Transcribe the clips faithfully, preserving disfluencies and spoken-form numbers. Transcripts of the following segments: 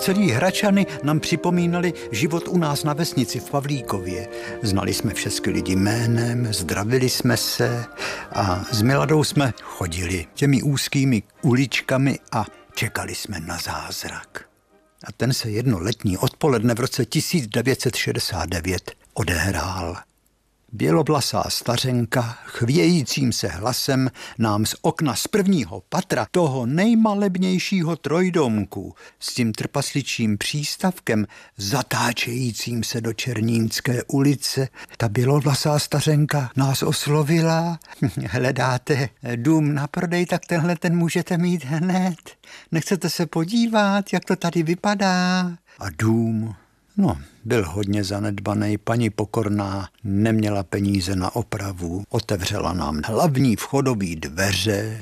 Celý Hradčany nám připomínali život u nás na vesnici v Pavlíkově. Znali jsme všechny lidi jménem, zdravili jsme se a s Miladou jsme chodili těmi úzkými uličkami a čekali jsme na zázrak. A ten se jedno letní odpoledne v roce tisíc devět set šedesát devět odehrál. Bělovlasá stařenka chvějícím se hlasem nám z okna z prvního patra toho nejmalebnějšího trojdomku s tím trpasličím přístavkem zatáčejícím se do Černínské ulice, ta bělovlasá stařenka nás oslovila. Hledáte dům na prodej, tak tenhle ten můžete mít hned. Nechcete se podívat, jak to tady vypadá? A dům... No, byl hodně zanedbaný, paní Pokorná neměla peníze na opravu, otevřela nám hlavní vchodové dveře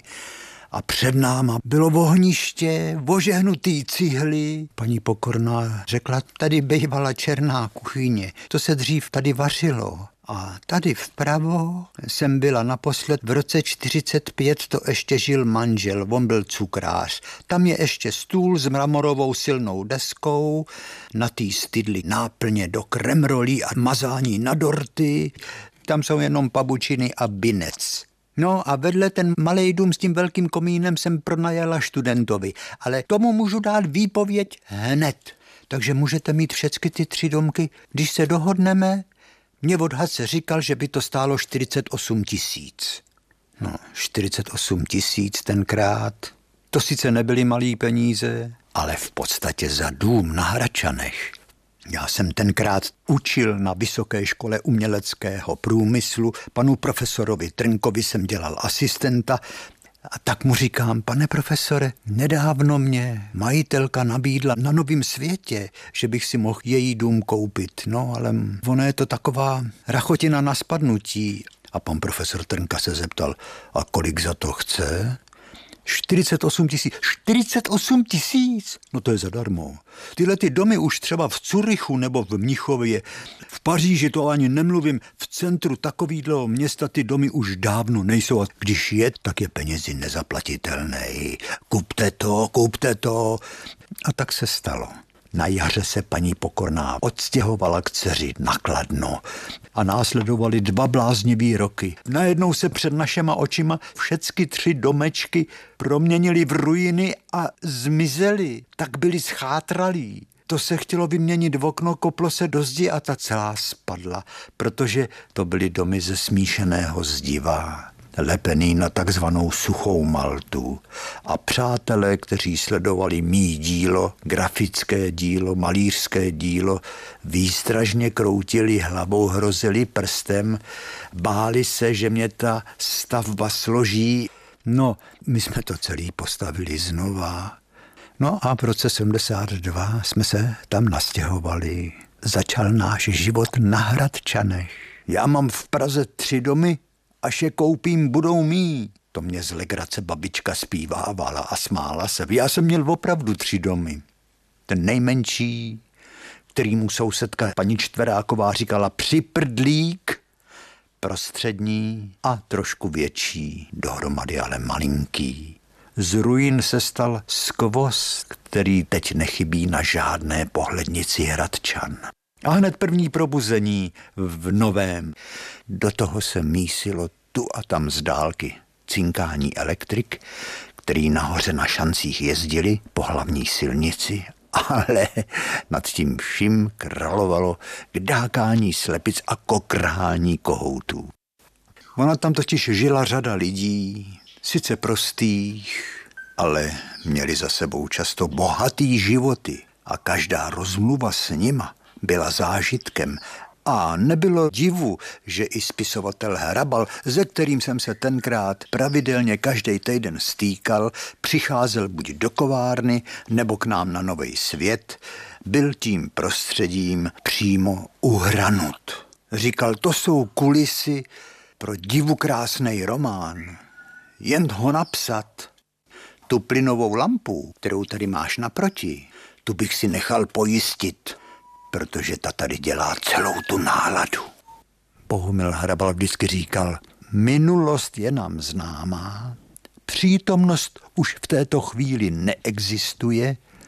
a před náma bylo ohniště, ožehnutý cihly. Paní Pokorná řekla, tady bývala černá kuchyně, to se dřív tady vařilo. A tady vpravo jsem byla naposled v roce čtyřicet pět, to ještě žil manžel, on byl cukrář. Tam je ještě stůl s mramorovou silnou deskou, na tý stydli náplně do kremrolí a mazání na dorty. Tam jsou jenom pabučiny a binec. No a vedle ten malej dům s tím velkým komínem jsem pronajala studentovi, ale tomu můžu dát výpověď hned. Takže můžete mít všechny ty tři domky, když se dohodneme. Mě odhadce říkal, že by to stálo čtyřicet osm tisíc. No, čtyřicet osm tisíc tenkrát. To sice nebyly malý peníze, ale v podstatě za dům na Hradčanech. Já jsem tenkrát učil na Vysoké škole uměleckého průmyslu, panu profesorovi Trnkovi jsem dělal asistenta, a tak mu říkám, pane profesore, nedávno mě majitelka nabídla na Novém Světě, že bych si mohl její dům koupit. No, ale ono je to taková rachotina na spadnutí. A pan profesor Trnka se zeptal, a kolik za to chce? čtyřicet osm tisíc. čtyřicet osm tisíc? No to je zadarmo. Tyhle ty domy už třeba v Curychu nebo v Mnichově, v Paříži, to ani nemluvím, v centru takovýhleho města ty domy už dávno nejsou. A když je, tak je penězi nezaplatitelný. Kupte to, kupte to. A tak se stalo. Na jaře se paní Pokorná odstěhovala k dceři na Kladno a následovaly dva bláznivý roky. Najednou se před našima očima všechny tři domečky proměnily v ruiny a zmizely. Tak byly schátralí. To se chtělo vyměnit v okno, koplo se do zdi a ta celá spadla, protože to byly domy ze smíšeného zdiva, lepený na takzvanou suchou maltu. A přátelé, kteří sledovali mý dílo, grafické dílo, malířské dílo, výstražně kroutili hlavou, hrozili prstem, báli se, že mě ta stavba složí. No, my jsme to celý postavili znova. No a v roce sedmdesát dva jsme se tam nastěhovali. Začal náš život na Hradčanech. Já mám v Praze tři domy, až je koupím, budou mý. To mě z legrace babička zpívávala a smála se. Já jsem měl opravdu tři domy. Ten nejmenší, kterýmu sousedka paní Čtveráková říkala připrdlík, prostřední a trošku větší, dohromady ale malinký. Z ruin se stal skvost, který teď nechybí na žádné pohlednici Hradčan. A hned první probuzení v novém. Do toho se mísilo tu a tam z dálky cinkání elektrik, který nahoře na šancích jezdili po hlavní silnici, ale nad tím vším královalo kdákání slepic a kokrhání kohoutů. Ona tam totiž žila řada lidí, sice prostých, ale měli za sebou často bohatý životy a každá rozmluva s nima byla zážitkem. A nebylo divu, že i spisovatel Hrabal, se kterým jsem se tenkrát pravidelně každý týden stýkal, přicházel buď do kovárny nebo k nám na Nový Svět, byl tím prostředím přímo uhranut. Říkal, to jsou kulisy pro divukrásnej román. Jen ho napsat. Tu plynovou lampu, kterou tady máš naproti, tu bych si nechal pojistit, protože ta tady dělá celou tu náladu. Bohumil Hrabal vždycky říkal, minulost je nám známá, přítomnost už v této chvíli neexistuje,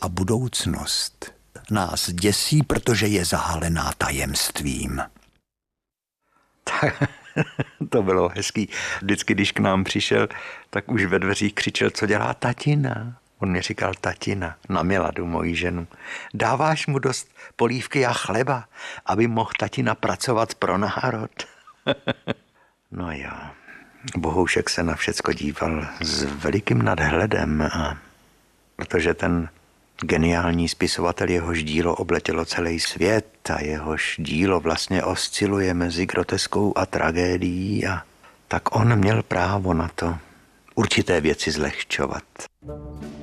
a budoucnost nás děsí, protože je zahalená tajemstvím. Tak, to bylo hezký. Vždycky, když k nám přišel, tak už ve dveřích křičel, co dělá tatina. On mi říkal tatina, na Miladu, moji ženu. Dáváš mu dost polívky a chleba, aby mohl tatina pracovat pro národ. No jo, Bohoušek se na všecko díval s velikým nadhledem, a protože ten geniální spisovatel, jehož dílo obletělo celý svět a jehož dílo vlastně osciluje mezi groteskou a tragédií, a tak on měl právo na to určité věci zlehčovat.